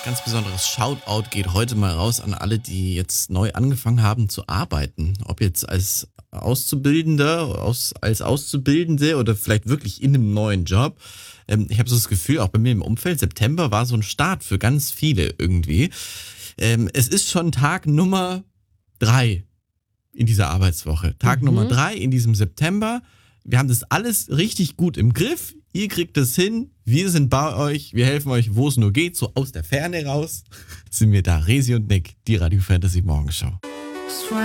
Ganz besonderes Shoutout geht heute mal raus an alle, die jetzt neu angefangen haben zu arbeiten. Ob jetzt als Auszubildender, als Auszubildende oder vielleicht wirklich in einem neuen Job. Ich habe so das Gefühl, auch bei mir im Umfeld, September war so ein Start für ganz viele irgendwie. Es ist schon Tag Nummer 3 in dieser Arbeitswoche. Tag Nummer 3 in diesem September. Wir haben das alles richtig gut im Griff. Ihr kriegt das hin. Wir sind bei euch. Wir helfen euch, wo es nur geht. So aus der Ferne raus sind wir da. Resi und Nick, die Radio Fantasy Morgenshow.